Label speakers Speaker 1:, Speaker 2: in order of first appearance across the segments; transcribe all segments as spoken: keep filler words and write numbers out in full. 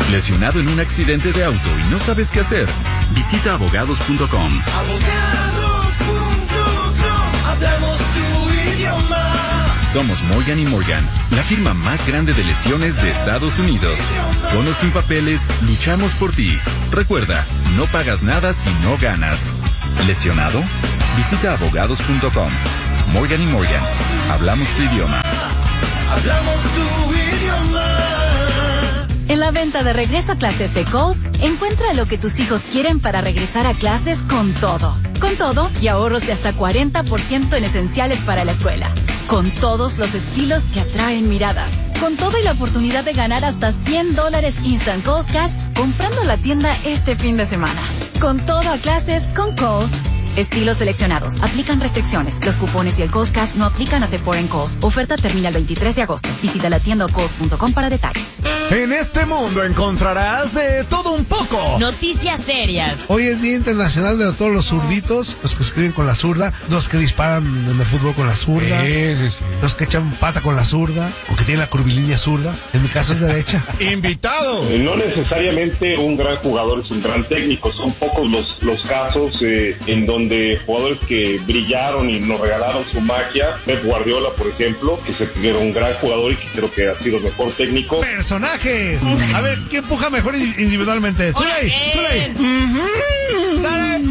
Speaker 1: ¿Lesionado en un accidente de auto y no sabes qué hacer? Visita abogados punto com.
Speaker 2: abogados punto com, hablamos tu idioma.
Speaker 1: Somos Morgan y Morgan, la firma más grande de lesiones de Estados Unidos. Con o sin papeles, luchamos por ti. Recuerda, no pagas nada si no ganas. ¿Lesionado? Visita abogados punto com. Morgan y Morgan, hablamos tu idioma.
Speaker 2: Hablamos tu idioma.
Speaker 3: En la venta de regreso a clases de Kohl's, encuentra lo que tus hijos quieren para regresar a clases con todo. Con todo y ahorros de hasta cuarenta por ciento en esenciales para la escuela. Con todos los estilos que atraen miradas. Con todo y la oportunidad de ganar hasta cien dólares Instant Kohl's Cash comprando en la tienda este fin de semana. Con todo a clases con Kohl's. Estilos seleccionados. Aplican restricciones. Los cupones y el Kohl's Cash no aplican a Sephora en Kohl's. Oferta termina el veintitrés de agosto. Visita la tienda o kohls punto com para detalles.
Speaker 4: En este mundo encontrarás de todo un poco.
Speaker 5: Noticias serias.
Speaker 6: Hoy es Día Internacional de todos los zurditos, los que escriben con la zurda, los que disparan en el fútbol con la zurda,
Speaker 4: Sí, sí, sí.
Speaker 6: los que echan pata con la zurda, o que tienen la curvilínea zurda. En mi caso es derecha.
Speaker 4: Invitado.
Speaker 7: Eh, no necesariamente un gran jugador es un gran técnico, son pocos los, los casos eh, en donde jugadores que brillaron y nos regalaron su magia. Pep Guardiola, por ejemplo, que se era un gran jugador y que creo que ha sido mejor técnico.
Speaker 6: Personajes. A ver, ¿quién empuja mejor individualmente? Zuley, Zuley. Uh-huh. Dale.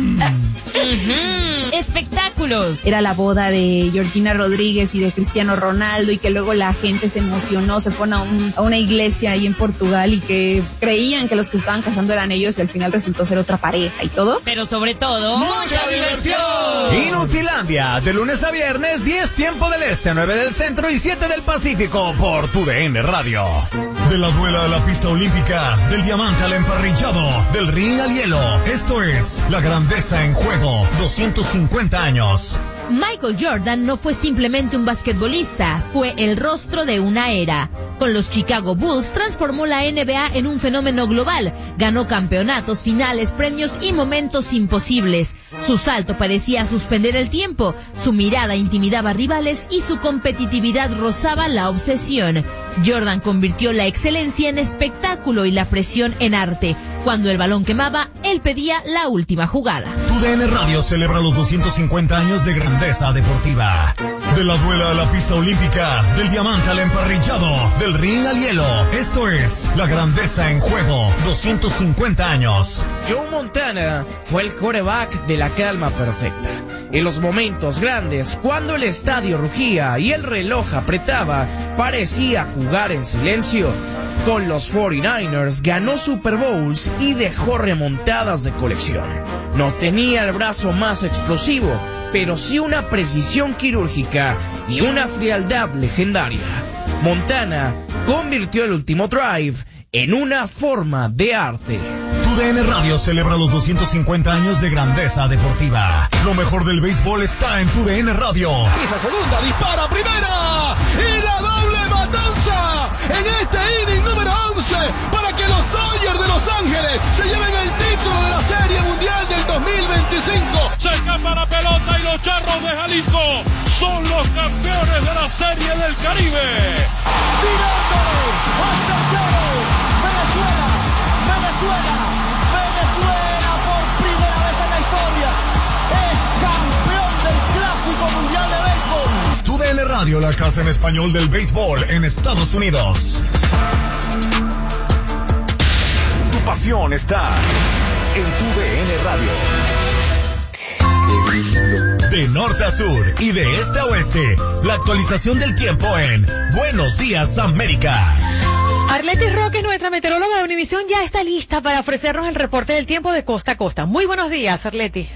Speaker 5: Uh-huh. Espectáculos.
Speaker 8: Era la boda de Georgina Rodríguez y de Cristiano Ronaldo, y que luego la gente se emocionó, se fueron a, un, a una iglesia ahí en Portugal y que creían que los que estaban casando eran ellos y al final resultó ser otra pareja y todo.
Speaker 5: Pero sobre todo,
Speaker 4: ¡mucha diversión! Inutilandia, de lunes a viernes, diez tiempo del este, nueve del centro y siete del Pacífico por tu D N Radio. De la duela a la pista olímpica, del diamante al emparrillado, del ring al hielo. Esto es La Grandeza en Juego, doscientos cincuenta años.
Speaker 9: Michael Jordan no fue simplemente un basquetbolista, fue el rostro de una era. Con los Chicago Bulls transformó la N B A en un fenómeno global, ganó campeonatos, finales, premios y momentos imposibles. Su salto parecía suspender el tiempo, su mirada intimidaba rivales y su competitividad rozaba la obsesión. Jordan convirtió la excelencia en espectáculo y la presión en arte. Cuando el balón quemaba, él pedía la última jugada.
Speaker 4: Tu D N Radio celebra los doscientos cincuenta años de grandeza deportiva. De la duela a la pista olímpica, del diamante al emparrillado, del ring al hielo. Esto es La Grandeza en Juego, doscientos cincuenta años.
Speaker 10: Joe Montana fue el quarterback de la calma perfecta. En los momentos grandes, cuando el estadio rugía y el reloj apretaba, parecía jugar en silencio. Con los cuarenta y nueve ers ganó Super Bowls y dejó remontadas de colección. No tenía el brazo más explosivo, pero sí una precisión quirúrgica y una frialdad legendaria. Montana convirtió el último drive en una forma de arte.
Speaker 4: Tu D N Radio celebra los doscientos cincuenta años de grandeza deportiva. Lo mejor del béisbol está en Tu D N Radio.
Speaker 2: Esa segunda, dispara primera y la doble matanza en este inning número once para que los Dodgers de Los Ángeles se lleven el título de la Serie Mundial del dos mil veinticinco.
Speaker 11: Se escapa la pelota y los Charros de Jalisco son los campeones de la Serie del Caribe.
Speaker 2: Directo al tercero, Venezuela, Venezuela, Venezuela por primera vez en la historia es campeón del Clásico Mundial de Béisbol.
Speaker 4: Tu D N Radio, la casa en español del béisbol en Estados Unidos. Tu pasión está en Tu D N Radio. De norte a sur y de este a oeste, la actualización del tiempo en Buenos Días América.
Speaker 12: Arletis Roque, nuestra meteoróloga de Univisión, ya está lista para ofrecernos el reporte del tiempo de costa a costa. Muy buenos días, Arletis.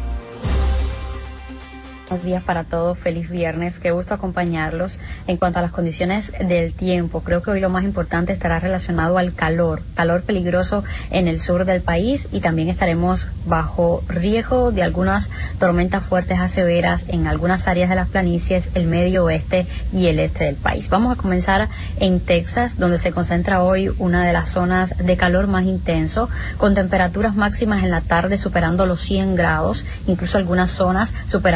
Speaker 13: Buenos días para todos, feliz viernes, qué gusto acompañarlos. En cuanto a las condiciones del tiempo, creo que hoy lo más importante estará relacionado al calor, calor peligroso en el sur del país, y también estaremos bajo riesgo de algunas tormentas fuertes a severas en algunas áreas de las planicies, el medio oeste y el este del país. Vamos a comenzar en Texas, donde se concentra hoy una de las zonas de calor más intenso, con temperaturas máximas en la tarde superando los cien grados, incluso algunas zonas superando los ciento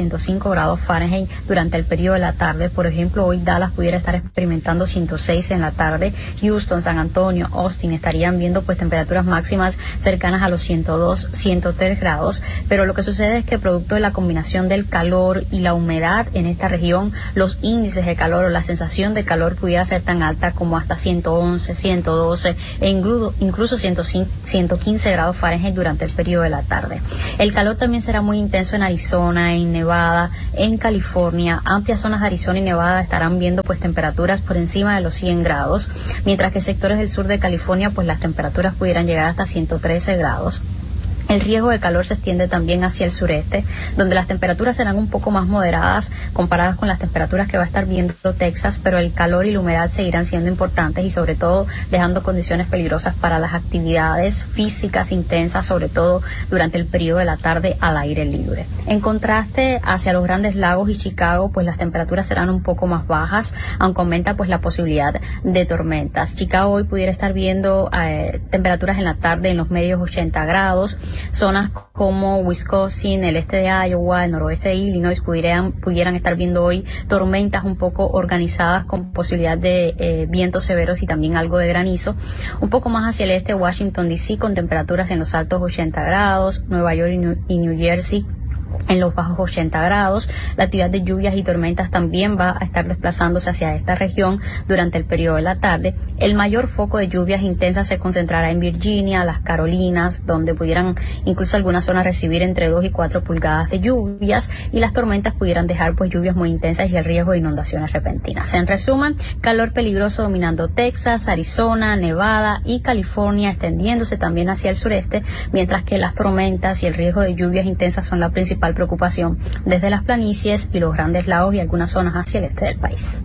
Speaker 13: ciento cinco grados Fahrenheit durante el periodo de la tarde. Por ejemplo, hoy Dallas pudiera estar experimentando ciento seis en la tarde. Houston, San Antonio, Austin estarían viendo pues temperaturas máximas cercanas a los ciento dos, ciento tres grados. Pero lo que sucede es que producto de la combinación del calor y la humedad en esta región, los índices de calor o la sensación de calor pudiera ser tan alta como hasta ciento once, ciento doce e incluso, incluso ciento quince grados Fahrenheit durante el periodo de la tarde. El calor también será muy intenso en Arizona, en Nevada, en California. Amplias zonas de Arizona y Nevada estarán viendo pues temperaturas por encima de los cien grados, mientras que sectores del sur de California pues las temperaturas pudieran llegar hasta ciento trece grados. El riesgo de calor se extiende también hacia el sureste, donde las temperaturas serán un poco más moderadas comparadas con las temperaturas que va a estar viendo Texas, pero el calor y la humedad seguirán siendo importantes y sobre todo dejando condiciones peligrosas para las actividades físicas intensas, sobre todo durante el periodo de la tarde al aire libre. En contraste, hacia los Grandes Lagos y Chicago, pues las temperaturas serán un poco más bajas, aunque aumenta pues la posibilidad de tormentas. Chicago hoy pudiera estar viendo eh, temperaturas en la tarde en los medios ochenta grados. Zonas como Wisconsin, el este de Iowa, el noroeste de Illinois pudieran, pudieran estar viendo hoy tormentas un poco organizadas con posibilidad de eh, vientos severos y también algo de granizo. Un poco más hacia el este, Washington D C con temperaturas en los altos ochenta grados, Nueva York y New, y New Jersey en los bajos ochenta grados. La actividad de lluvias y tormentas también va a estar desplazándose hacia esta región durante el periodo de la tarde. El mayor foco de lluvias intensas se concentrará en Virginia, las Carolinas, donde pudieran incluso algunas zonas recibir entre dos y cuatro pulgadas de lluvias, y las tormentas pudieran dejar pues lluvias muy intensas y el riesgo de inundaciones repentinas. En resumen, calor peligroso dominando Texas, Arizona, Nevada y California, extendiéndose también hacia el sureste, mientras que las tormentas y el riesgo de lluvias intensas son la principal preocupación desde las planicies y los Grandes Lagos y algunas zonas hacia el este del país.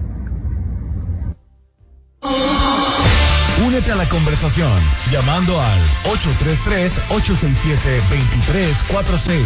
Speaker 4: Únete a la conversación llamando al ocho tres tres, ocho seis siete, dos tres cuatro seis.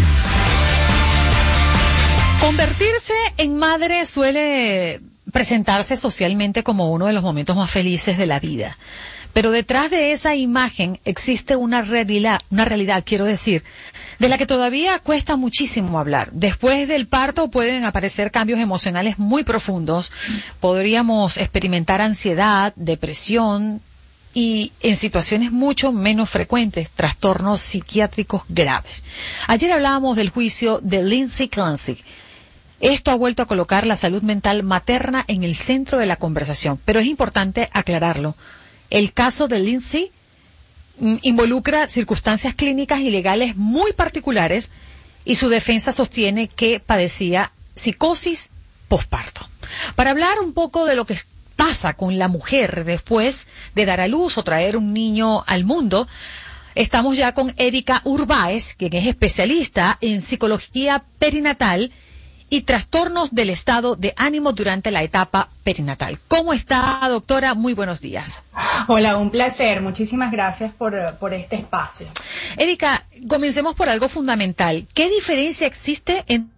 Speaker 12: Convertirse en madre suele presentarse socialmente como uno de los momentos más felices de la vida. Pero detrás de esa imagen existe una realidad, una realidad, quiero decir, de la que todavía cuesta muchísimo hablar. Después del parto pueden aparecer cambios emocionales muy profundos. Podríamos experimentar ansiedad, depresión y, en situaciones mucho menos frecuentes, trastornos psiquiátricos graves. Ayer hablábamos del juicio de Lindsay Clancy. Esto ha vuelto a colocar la salud mental materna en el centro de la conversación, pero es importante aclararlo. El caso de Lindsay mm, involucra circunstancias clínicas y legales muy particulares y su defensa sostiene que padecía psicosis posparto. Para hablar un poco de lo que pasa con la mujer después de dar a luz o traer un niño al mundo, estamos ya con Erika Urbáez, quien es especialista en psicología perinatal y trastornos del estado de ánimo durante la etapa perinatal. ¿Cómo está, doctora? Muy buenos días.
Speaker 14: Hola, un placer. Muchísimas gracias por, por este espacio.
Speaker 12: Erika, comencemos por algo fundamental. ¿Qué diferencia existe entre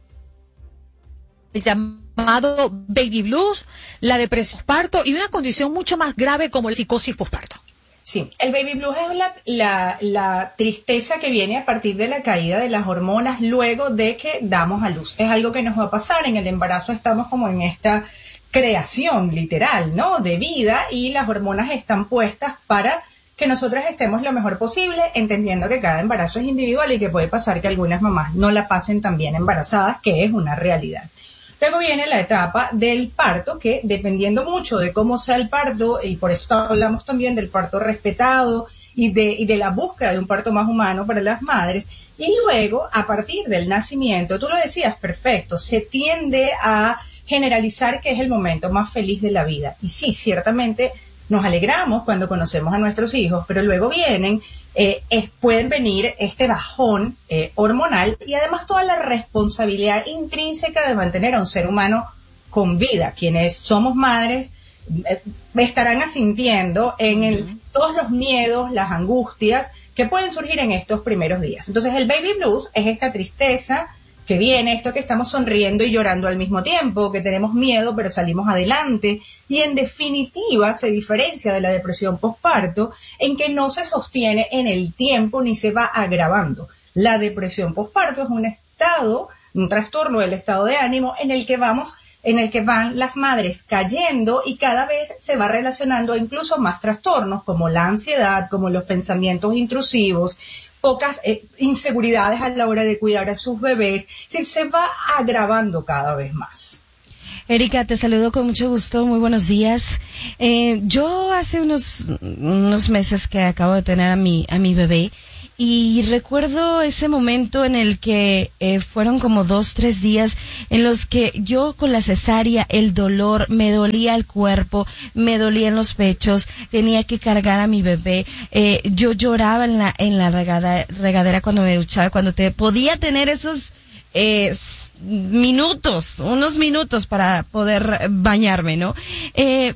Speaker 12: el llamado baby blues, la depresión postparto y una condición mucho más grave como la psicosis posparto?
Speaker 14: Sí, el baby blues es la, la, la tristeza que viene a partir de la caída de las hormonas luego de que damos a luz. Es algo que nos va a pasar. En el embarazo estamos como en esta creación literal, ¿no?, de vida, y las hormonas están puestas para que nosotras estemos lo mejor posible, entendiendo que cada embarazo es individual y que puede pasar que algunas mamás no la pasen tan bien embarazadas, que es una realidad. Luego viene la etapa del parto, que dependiendo mucho de cómo sea el parto, y por eso hablamos también del parto respetado y de, y de la búsqueda de un parto más humano para las madres, y luego, a partir del nacimiento, tú lo decías perfecto, se tiende a generalizar que es el momento más feliz de la vida. Y sí, ciertamente nos alegramos cuando conocemos a nuestros hijos, pero luego vienen... Eh, es, pueden venir este bajón eh, hormonal y además toda la responsabilidad intrínseca de mantener a un ser humano con vida. Quienes somos madres eh, estarán asintiendo en el, todos los miedos, las angustias que pueden surgir en estos primeros días. Entonces el baby blues es esta tristeza que viene, esto que estamos sonriendo y llorando al mismo tiempo, que tenemos miedo pero salimos adelante, y en definitiva se diferencia de la depresión posparto en que no se sostiene en el tiempo ni se va agravando. La depresión posparto es un estado un trastorno del estado de ánimo en el que vamos en el que van las madres cayendo y cada vez se va relacionando a incluso más trastornos como la ansiedad, como los pensamientos intrusivos, pocas eh, inseguridades a la hora de cuidar a sus bebés, se, se va agravando cada vez más.
Speaker 15: Erika, te saludo con mucho gusto, muy buenos días. Eh, yo hace unos, unos meses que acabo de tener a mi, a mi bebé, y recuerdo ese momento en el que eh, fueron como dos, tres días en los que yo con la cesárea, el dolor, me dolía el cuerpo, me dolían los pechos, tenía que cargar a mi bebé, eh, yo lloraba en la, en la regada, regadera cuando me duchaba, cuando te podía tener esos, eh, minutos, unos minutos para poder bañarme, ¿no? Eh,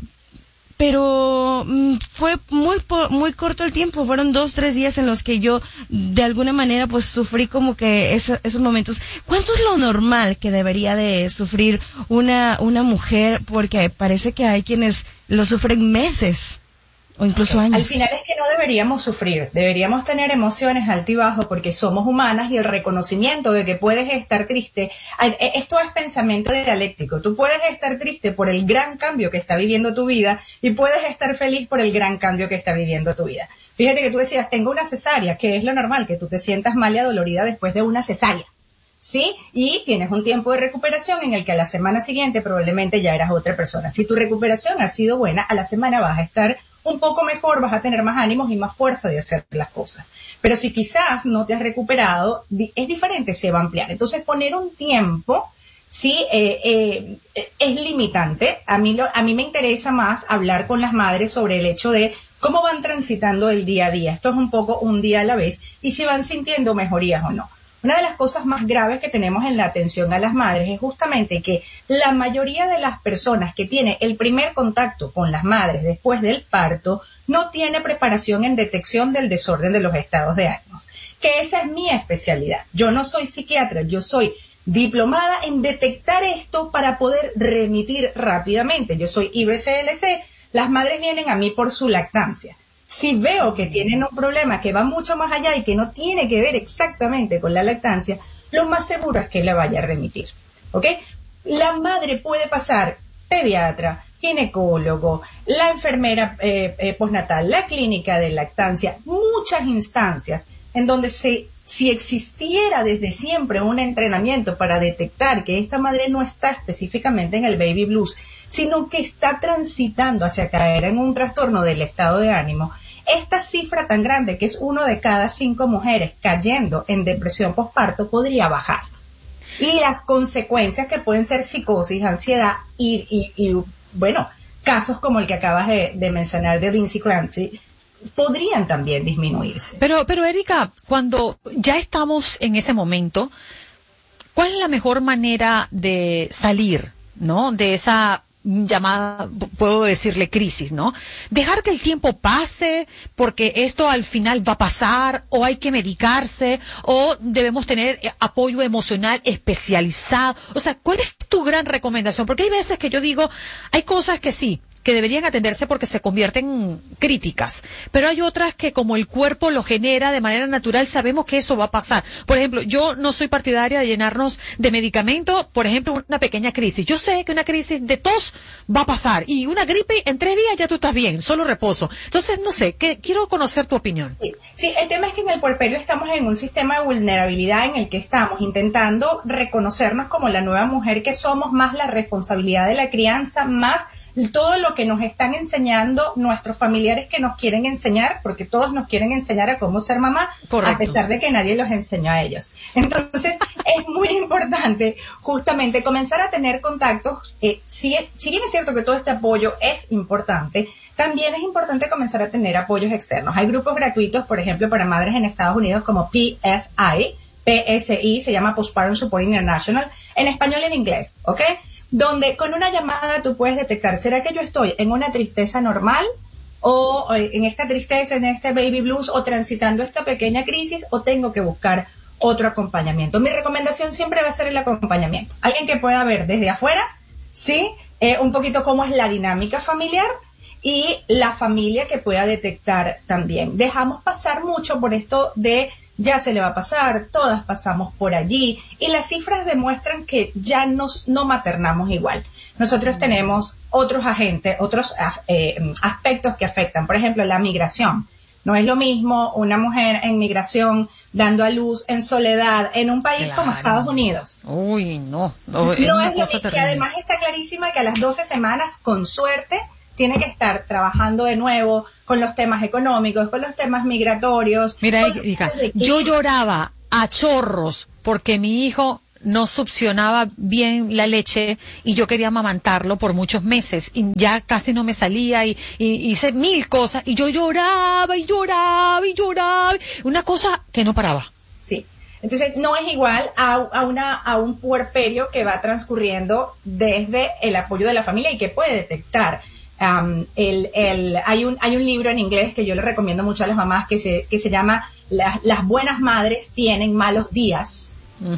Speaker 15: pero mm, fue muy po- muy corto el tiempo, fueron dos, tres días en los que yo de alguna manera pues sufrí como que esa, esos momentos. ¿Cuánto es lo normal que debería de sufrir una una mujer? Porque parece que hay quienes lo sufren meses o incluso años.
Speaker 14: Al final es que no deberíamos sufrir, deberíamos tener emociones alto y bajo porque somos humanas y el reconocimiento de que puedes estar triste, esto es pensamiento dialéctico, tú puedes estar triste por el gran cambio que está viviendo tu vida y puedes estar feliz por el gran cambio que está viviendo tu vida. Fíjate que tú decías, tengo una cesárea, que es lo normal, que tú te sientas mal y adolorida después de una cesárea. ¿Sí? Y tienes un tiempo de recuperación en el que a la semana siguiente probablemente ya eras otra persona. Si tu recuperación ha sido buena, a la semana vas a estar un poco mejor, vas a tener más ánimos y más fuerza de hacer las cosas. Pero si quizás no te has recuperado, es diferente, se va a ampliar. Entonces, poner un tiempo, sí, eh, eh, es limitante. A mí, lo, a mí me interesa más hablar con las madres sobre el hecho de cómo van transitando el día a día. Esto es un poco un día a la vez y si van sintiendo mejorías o no. Una de las cosas más graves que tenemos en la atención a las madres es justamente que la mayoría de las personas que tiene el primer contacto con las madres después del parto no tiene preparación en detección del desorden de los estados de ánimos, que esa es mi especialidad. Yo no soy psiquiatra, yo soy diplomada en detectar esto para poder remitir rápidamente. Yo soy I B C L C, las madres vienen a mí por su lactancia. Si veo que tienen un problema que va mucho más allá y que no tiene que ver exactamente con la lactancia, lo más seguro es que la vaya a remitir, ¿ok? La madre puede pasar pediatra, ginecólogo, la enfermera eh, eh, postnatal, la clínica de lactancia, muchas instancias en donde se, si existiera desde siempre un entrenamiento para detectar que esta madre no está específicamente en el baby blues, sino que está transitando hacia caer en un trastorno del estado de ánimo, esta cifra tan grande que es uno de cada cinco mujeres cayendo en depresión postparto podría bajar. Y las consecuencias que pueden ser psicosis, ansiedad y, y, y bueno, casos como el que acabas de, de mencionar de Lindsay Clancy, podrían también disminuirse.
Speaker 12: Pero, pero Erika, cuando ya estamos en ese momento, ¿cuál es la mejor manera de salir, ¿no? De esa llamada, puedo decirle crisis, ¿no? Dejar que el tiempo pase porque esto al final va a pasar, o hay que medicarse, o debemos tener apoyo emocional especializado. O sea, ¿cuál es tu gran recomendación? Porque hay veces que yo digo, hay cosas que sí, que deberían atenderse porque se convierten críticas, pero hay otras que como el cuerpo lo genera de manera natural, sabemos que eso va a pasar. Por ejemplo, yo no soy partidaria de llenarnos de medicamento, por ejemplo, una pequeña crisis. Yo sé que una crisis de tos va a pasar y una gripe en tres días ya tú estás bien, solo reposo. Entonces, no sé, que, quiero conocer tu opinión.
Speaker 14: Sí, sí, el tema es que en el puerperio estamos en un sistema de vulnerabilidad en el que estamos intentando reconocernos como la nueva mujer que somos, más la responsabilidad de la crianza, más todo lo que nos están enseñando nuestros familiares que nos quieren enseñar, porque todos nos quieren enseñar a cómo ser mamá, correcto, a pesar de que nadie los enseñó a ellos. Entonces, es muy importante justamente comenzar a tener contactos. Eh, si, si bien es cierto que todo este apoyo es importante, también es importante comenzar a tener apoyos externos. Hay grupos gratuitos, por ejemplo, para madres en Estados Unidos como P S I, P S I, se llama Postpartum Support International, en español y en inglés, ¿ok? Donde con una llamada tú puedes detectar, ¿será que yo estoy en una tristeza normal o, o en esta tristeza, en este baby blues, o transitando esta pequeña crisis, o tengo que buscar otro acompañamiento? Mi recomendación siempre va a ser el acompañamiento. Alguien que pueda ver desde afuera, ¿sí? Eh, un poquito cómo es la dinámica familiar y la familia que pueda detectar también. Dejamos pasar mucho por esto de ya se le va a pasar, todas pasamos por allí, y las cifras demuestran que ya nos, no maternamos igual. Nosotros tenemos otros agentes, otros eh, aspectos que afectan, por ejemplo, la migración. No es lo mismo una mujer en migración dando a luz en soledad en un país claro. como Estados Unidos.
Speaker 12: Uy, no.
Speaker 14: No, no es, es lo mismo, que además está clarísima que a las doce semanas, con suerte, tiene que estar trabajando de nuevo con los temas económicos, con los temas migratorios.
Speaker 12: Mira, hija, yo lloraba a chorros porque mi hijo no succionaba bien la leche y yo quería amamantarlo por muchos meses y ya casi no me salía y, y hice mil cosas y yo lloraba y lloraba y lloraba, una cosa que no paraba.
Speaker 14: Sí. Entonces, no es igual a, a, una, a un puerperio que va transcurriendo desde el apoyo de la familia y que puede detectar. Um, el, el, hay, un, hay un libro en inglés que yo le recomiendo mucho a las mamás que se, que se llama Las, las buenas madres tienen malos días.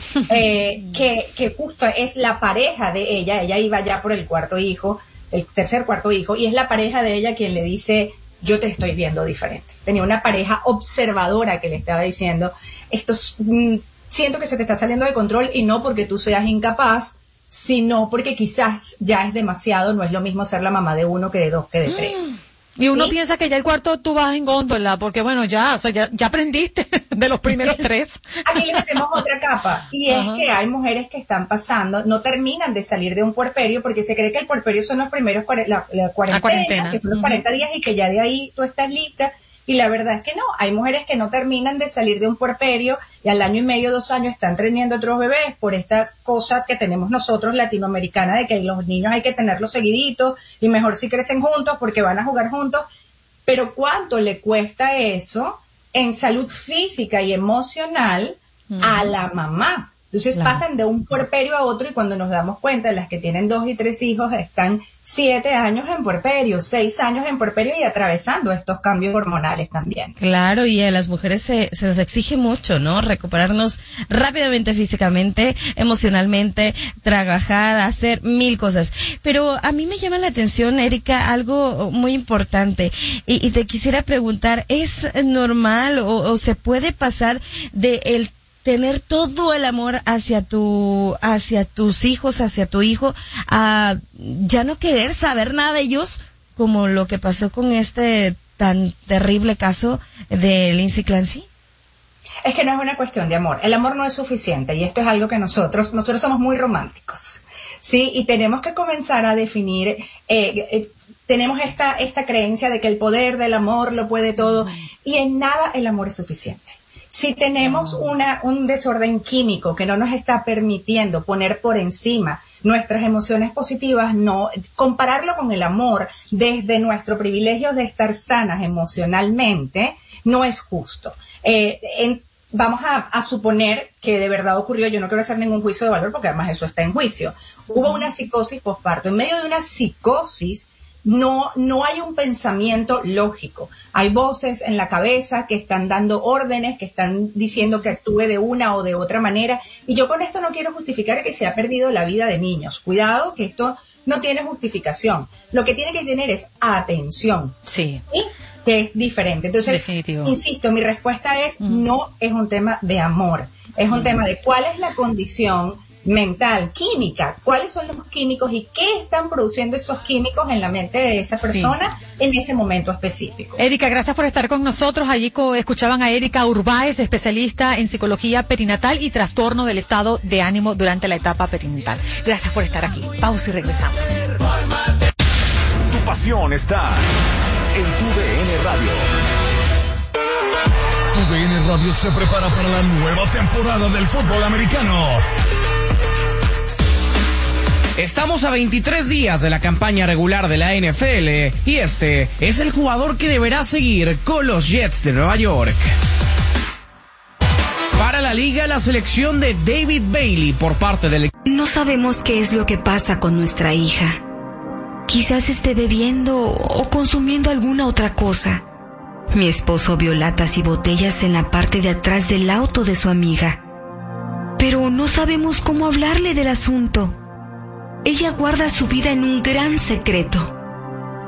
Speaker 14: eh, que, que justo es la pareja de ella, ella iba ya por el cuarto hijo, el tercer cuarto hijo, y es la pareja de ella quien le dice, yo te estoy viendo diferente. Tenía una pareja observadora que le estaba diciendo, esto es, mm, siento que se te está saliendo de control, y no porque tú seas incapaz, sino porque quizás ya es demasiado, no es lo mismo ser la mamá de uno que de dos que de tres.
Speaker 12: Mm. Y uno
Speaker 14: ¿Sí?
Speaker 12: piensa que ya el cuarto tú vas en góndola, porque bueno, ya, o sea, ya, ya aprendiste de los primeros tres.
Speaker 14: Aquí le metemos otra capa, y es Ajá. que hay mujeres que están pasando, no terminan de salir de un puerperio, porque se cree que el puerperio son los primeros, la, la, cuarentena, la cuarentena, que son los cuarenta días, y que ya de ahí tú estás lista, y la verdad es que no, hay mujeres que no terminan de salir de un puerperio, y al año y medio, dos años, están teniendo otros bebés, por esta cosa que tenemos nosotros latinoamericana, de que los niños hay que tenerlos seguiditos, y mejor si crecen juntos, porque van a jugar juntos. Pero ¿cuánto le cuesta eso en salud física y emocional uh-huh. a la mamá? Entonces claro. pasan de un puerperio a otro, y cuando nos damos cuenta, las que tienen dos y tres hijos están siete años en puerperio, seis años en puerperio y atravesando estos cambios hormonales también.
Speaker 15: Claro, y a las mujeres se, se nos exige mucho, ¿no? Recuperarnos rápidamente físicamente, emocionalmente, trabajar, hacer mil cosas. Pero a mí me llama la atención, Erika, algo muy importante, y, y te quisiera preguntar, ¿es normal o, o se puede pasar de el tener todo el amor hacia tu, hacia tus hijos, hacia tu hijo, a ya no querer saber nada de ellos, como lo que pasó con este tan terrible caso de Lindsay Clancy?
Speaker 14: Es que no es una cuestión de amor. El amor no es suficiente, y esto es algo que nosotros, nosotros somos muy románticos, ¿sí? Y tenemos que comenzar a definir, eh, eh, tenemos esta, esta creencia de que el poder del amor lo puede todo, y en nada el amor es suficiente. Si tenemos una, un desorden químico que no nos está permitiendo poner por encima nuestras emociones positivas, no compararlo con el amor desde nuestro privilegio de estar sanas emocionalmente, no es justo. Eh, en, vamos a, a suponer que de verdad ocurrió, yo no quiero hacer ningún juicio de valor porque además eso está en juicio. Hubo una psicosis posparto. En medio de una psicosis, No, no hay un pensamiento lógico. Hay voces en la cabeza que están dando órdenes, que están diciendo que actúe de una o de otra manera. Y yo con esto no quiero justificar que se ha perdido la vida de niños. Cuidado, que esto no tiene justificación. Lo que tiene que tener es atención.
Speaker 12: Sí.
Speaker 14: ¿Sí? Que es diferente. Entonces, Definitivo. Insisto, mi respuesta es mm. no es un tema de amor. Es un mm. tema de cuál es la condición mental, química, cuáles son los químicos y qué están produciendo esos químicos en la mente de esa persona sí. en ese momento específico.
Speaker 12: Erika, gracias por estar con nosotros. Allí escuchaban a Erika Urbáez, especialista en psicología perinatal y trastorno del estado de ánimo durante la etapa perinatal. Gracias por estar aquí. Pausa y regresamos.
Speaker 4: Tu pasión está en tu D N Radio. Tu D N Radio se prepara para la nueva temporada del fútbol americano.
Speaker 10: Estamos a veintitrés días de la campaña regular de la N F L y este es el jugador que deberá seguir con los Jets de Nueva York. Para la liga, la selección de David Bailey por parte del...
Speaker 16: No sabemos qué es lo que pasa con nuestra hija. Quizás esté bebiendo o consumiendo alguna otra cosa. Mi esposo vio latas y botellas en la parte de atrás del auto de su amiga. Pero no sabemos cómo hablarle del asunto. Ella guarda su vida en un gran secreto.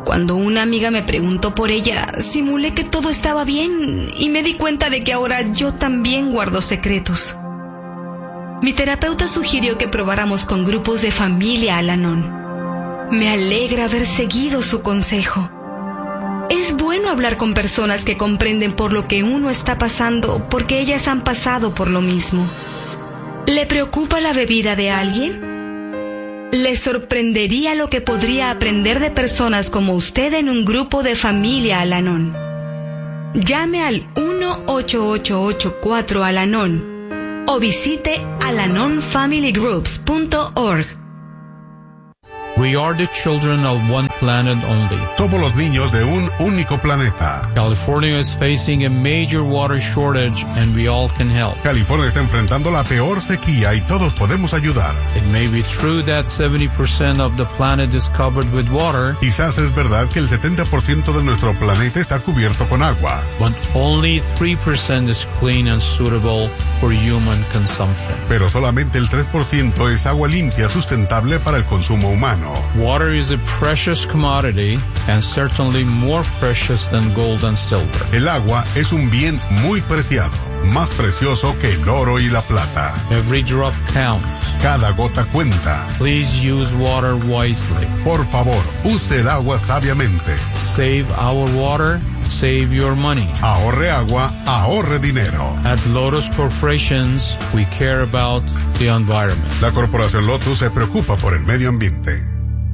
Speaker 16: Cuando una amiga me preguntó por ella, simulé que todo estaba bien y me di cuenta de que ahora yo también guardo secretos. Mi terapeuta sugirió que probáramos con grupos de familia Al-Anon. Me alegra haber seguido su consejo. Es bueno hablar con personas que comprenden por lo que uno está pasando, porque ellas han pasado por lo mismo. ¿Le preocupa la bebida de alguien? ¿Le sorprendería lo que podría aprender de personas como usted en un grupo de familia Al-Anon? Llame al uno ocho ocho ocho cuatro Al-Anon o visite alanon family groups punto org.
Speaker 17: We are the children of one planet only.
Speaker 18: Somos los niños de un único planeta.
Speaker 17: California is facing a major water shortage and we all can help.
Speaker 18: California está enfrentando la peor sequía y todos podemos ayudar.
Speaker 17: It may be true that seventy percent of the planet is covered with water.
Speaker 18: Quizás es verdad que el setenta por ciento de nuestro planeta está cubierto con agua.
Speaker 17: But only three percent is clean and suitable for human consumption.
Speaker 18: Pero solamente el tres por ciento es agua limpia sustentable para el consumo humano.
Speaker 17: Water is a precious commodity and certainly more precious than gold and silver.
Speaker 18: El agua es un bien muy preciado, más precioso que el oro y la plata.
Speaker 17: Every drop counts.
Speaker 18: Cada gota cuenta.
Speaker 17: Please use water wisely.
Speaker 18: Por favor, use el agua sabiamente.
Speaker 17: Save our water. Save your money.
Speaker 18: Ahorre agua, ahorre dinero.
Speaker 17: At Lotus Corporations, we care about the environment.
Speaker 18: La Corporación Lotus se preocupa por el medio ambiente.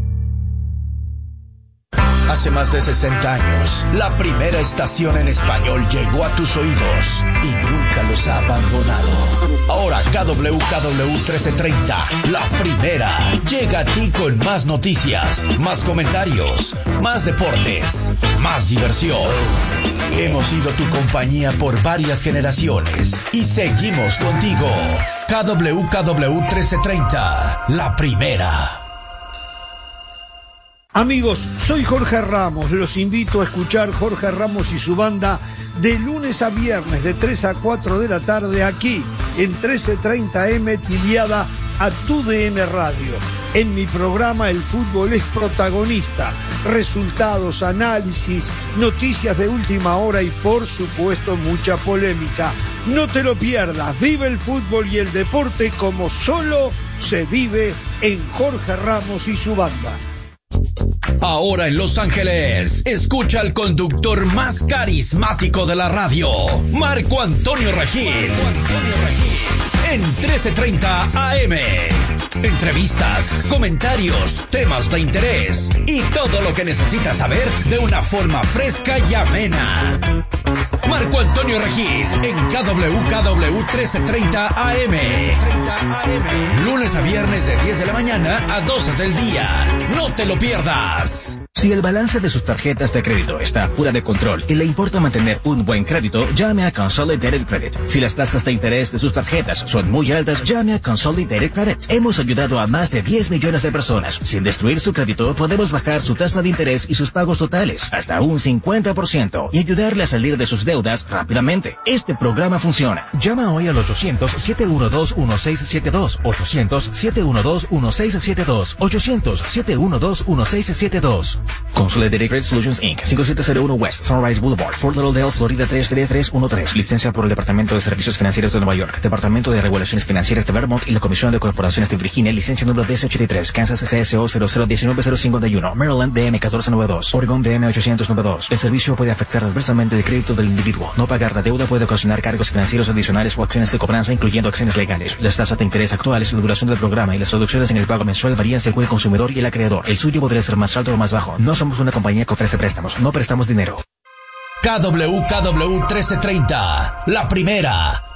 Speaker 19: Hace más de sesenta años, la primera estación en español llegó a tus oídos y nunca los ha abandonado. Ahora K W K W trece treinta, la primera, llega a ti con más noticias, más comentarios, más deportes, más diversión. Hemos sido tu compañía por varias generaciones y seguimos contigo. K W K W trece treinta, la primera.
Speaker 20: Amigos, soy Jorge Ramos, los invito a escuchar Jorge Ramos y su banda de lunes a viernes de tres a cuatro de la tarde aquí en trece treinta eme tiliada a tu D N Radio. En mi programa el fútbol es protagonista, resultados, análisis, noticias de última hora y por supuesto mucha polémica. No te lo pierdas, vive el fútbol y el deporte como solo se vive en Jorge Ramos y su banda.
Speaker 19: Ahora en Los Ángeles, escucha al conductor más carismático de la radio, Marco Antonio Regil. En trece treinta A M. Entrevistas, comentarios, temas de interés y todo lo que necesitas saber de una forma fresca y amena. Marco Antonio Regil en K W K W trece treinta A M. Lunes a viernes de diez de la mañana a doce del día. No te lo pierdas.
Speaker 21: Si el balance de sus tarjetas de crédito está fuera de control y le importa mantener un buen crédito, llame a Consolidated Credit. Si las tasas de interés de sus tarjetas son muy altas, llame a Consolidated Credit. Hemos ayudado a más de diez millones de personas. Sin destruir su crédito, podemos bajar su tasa de interés y sus pagos totales hasta un cincuenta por ciento y ayudarle a salir de sus deudas rápidamente. Este programa funciona. Llama hoy al ochocientos, siete uno dos, uno seis siete dos, ochocientos, siete uno dos, uno seis siete dos, ochocientos, siete uno dos, uno seis siete dos. Consolidated Credit Solutions incorporated. cinco siete cero uno West Sunrise Boulevard, Fort Lauderdale, Florida tres tres tres uno tres. Licencia por el Departamento de Servicios Financieros de Nueva York, Departamento de Regulaciones Financieras de Vermont y la Comisión de Corporaciones de Virginia. Licencia número D S ochenta y tres. Kansas C S O cero cero uno nueve cero cinco uno. Maryland D M uno cuatro nueve dos. Oregon D M ochocientos noventa y dos. El servicio puede afectar adversamente el crédito del individuo. No pagar la deuda puede ocasionar cargos financieros adicionales o acciones de cobranza, incluyendo acciones legales. Las tasas de interés actuales, la duración del programa y las reducciones en el pago mensual varían según el consumidor y el acreedor. El suyo podría ser más alto o más bajo. No somos una compañía que ofrece préstamos, no prestamos dinero.
Speaker 19: K W K W trece treinta, la primera,